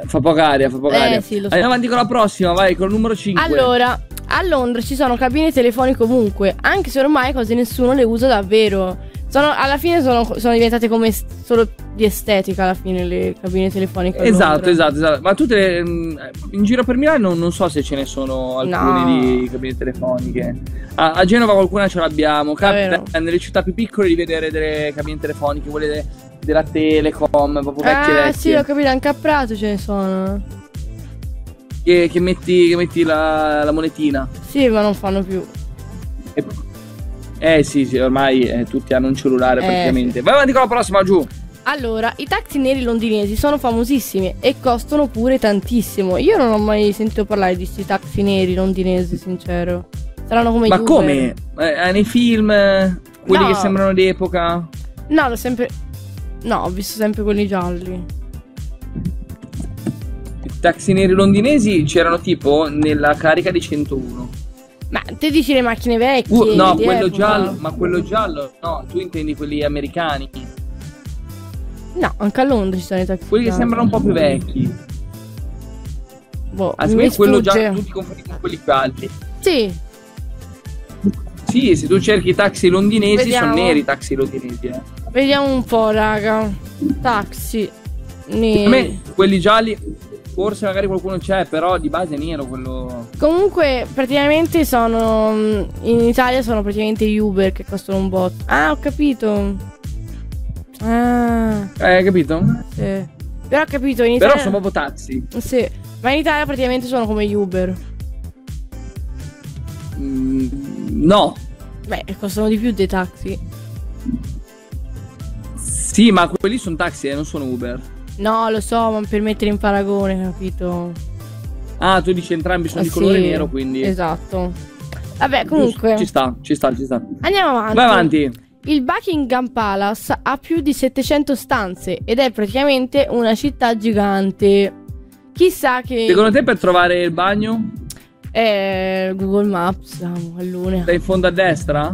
Fa poca aria, fa poca aria. Sì, lo so. Andiamo avanti con la prossima, vai, con il numero 5. Allora, a Londra ci sono cabine telefoniche ovunque, anche se ormai quasi nessuno le usa davvero. Alla fine sono diventate come solo di estetica alla fine le cabine telefoniche a Londra. Esatto. Ma tu in giro per Milano non so se ce ne sono alcune di cabine telefoniche. A Genova qualcuna ce l'abbiamo. Capita nelle città più piccole di vedere delle cabine telefoniche, quelle della Telecom, proprio vecchie. Sì, ho capito, anche a Prato ce ne sono. Che metti la monetina. Sì, ma non fanno più. Sì, ormai tutti hanno un cellulare praticamente. Vai avanti con la prossima, giù. Allora, i taxi neri londinesi sono famosissimi e costano pure tantissimo. Io non ho mai sentito parlare di questi taxi neri londinesi, sincero. Saranno come Ma Uber. come? Nei film? Quelli che sembrano di epoca? No, ho visto sempre quelli gialli. I taxi neri londinesi c'erano tipo nella carica di 101. Ma te dici le macchine vecchie? No, quello giallo. Ma quello giallo, no, tu intendi quelli americani. No, anche a Londra ci sono i taxi. Quelli che sembrano un po' più vecchi. Boh, secondo me quello giallo, tu ti confondi con quelli caldi. Sì. Sì, se tu cerchi i taxi londinesi, Vediamo. sono neri i taxi londinesi. Vediamo un po', raga. Taxi neri. A me quelli gialli, forse magari qualcuno c'è, però di base è nero quello. Comunque, praticamente in Italia sono praticamente gli Uber che costano un botto. Ah, ho capito. Hai capito? Sì. Però ho capito, in Italia. Però sono proprio taxi. Sì. Ma in Italia praticamente sono come gli Uber. No. Beh, costano di più dei taxi. Sì, ma quelli sono taxi, non sono Uber. No, lo so, ma per mettere in paragone, capito? Ah, tu dici entrambi sono di colore nero, quindi. Esatto. Vabbè, comunque. Ci sta. Andiamo avanti. Vai avanti. Il Buckingham Palace ha più di 700 stanze ed è praticamente una città gigante. Chissà che. Secondo te per trovare il bagno? Google Maps, è l'unica. Da in fondo a destra?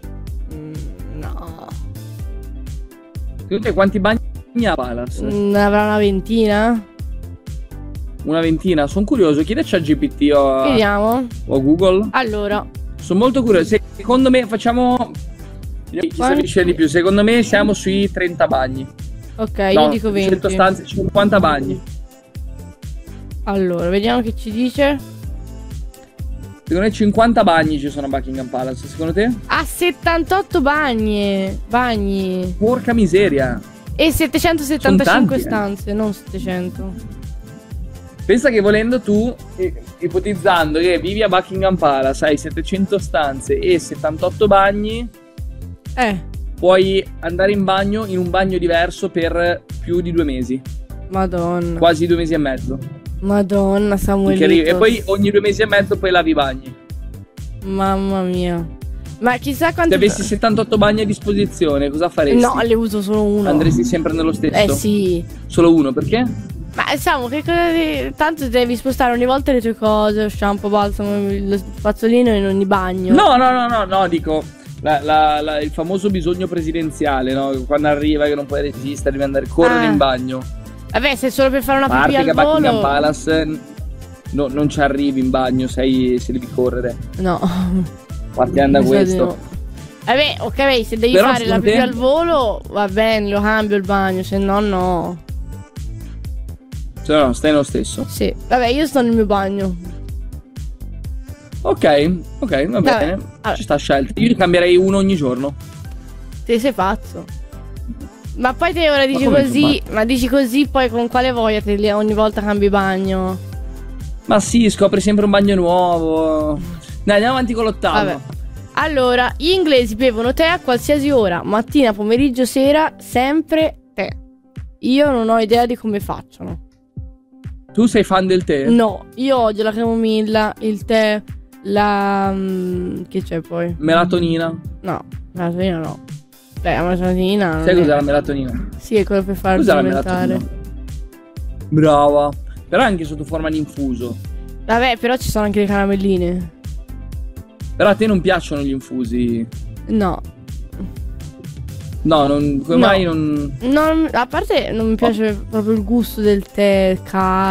No. Secondo te quanti bagni ha Palace? Avrà una ventina? Una ventina? Sono curioso, chiedeci a GPT Vediamo. o a Google. Allora. Sono molto curioso. Secondo me facciamo. Chi sa dice di più? Secondo me siamo sui 30 bagni. Ok, io dico 20. 100 stanze, 50 bagni. Allora, vediamo che ci dice. Secondo me 50 bagni ci sono a Buckingham Palace. Secondo te? Ha 78 bagni. Porca miseria. E 775 tanti, stanze, non 700. Pensa che volendo tu, ipotizzando che vivi a Buckingham Palace, hai 700 stanze e 78 bagni, puoi andare in bagno in un bagno diverso per più di 2 mesi. Madonna. Quasi 2 mesi e mezzo. Madonna, Samuelito. E poi ogni 2 mesi e mezzo poi lavi i bagni. Mamma mia. Ma chissà quanto. Se avessi 78 bagni a disposizione, cosa faresti? No, le uso solo uno. Andresti sempre nello stesso? Sì. Solo uno, perché? Ma Samu, che cosa tanto devi spostare ogni volta le tue cose, shampoo, balsamo, lo spazzolino in ogni bagno. No, dico il famoso bisogno presidenziale, no? Quando arriva che non puoi resistere, devi andare a correre in bagno. Vabbè, se è solo per fare una pipì al che volo. Buckingham Palace non ci arrivi in bagno se devi correre. No. Partiamo da questo. Vabbè, ok, se devi fare la pipì al volo, va bene, lo cambio il bagno, se no no. Se no, stai nello stesso. Sì, vabbè, io sto nel mio bagno. Ok, va bene. Ci sta scelta. Io cambierei uno ogni giorno. Te sei pazzo. Ma poi te ora dici così, ma dici così poi con quale voglia te ogni volta cambi bagno? Ma sì, scopri sempre un bagno nuovo. Dai, andiamo avanti con l'ottavo. Vabbè. Allora, gli inglesi bevono tè a qualsiasi ora, mattina, pomeriggio, sera, sempre tè. Io non ho idea di come facciano. Tu sei fan del tè? No, io odio la camomilla, il tè, che c'è poi? Melatonina? No, melatonina no. Beh, la melatonina. Sai cos'è la melatonina? Sì, è quello per farlo cos'è diventare. la melatonina? Brava. Però anche sotto forma di infuso. Vabbè, però ci sono anche le caramelline. Però a te non piacciono gli infusi? No. No, come mai non. A parte non mi piace proprio il gusto del tè,